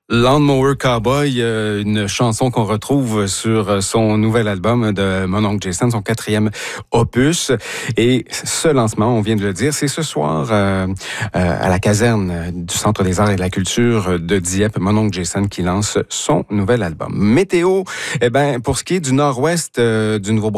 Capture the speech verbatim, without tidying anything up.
Lawnmower Cowboy, euh, une chanson qu'on retrouve sur son nouvel album de mon oncle Jason, son quatrième opus. Et ce lancement, on vient de le dire, c'est ce soir euh, euh, à la caserne du Centre des arts et de la culture de Dieppe, mon oncle Jason qui lance son nouvel album. Météo, eh ben pour ce qui est du nord-ouest euh, du Nouveau-Brunswick,